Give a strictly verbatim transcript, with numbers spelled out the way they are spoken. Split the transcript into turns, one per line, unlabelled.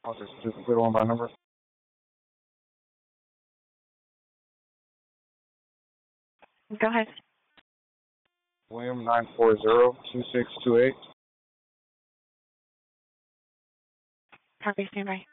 I'll just do complete one by number.
Go ahead.
William nine four zero two six two eight.
Copy, stand by.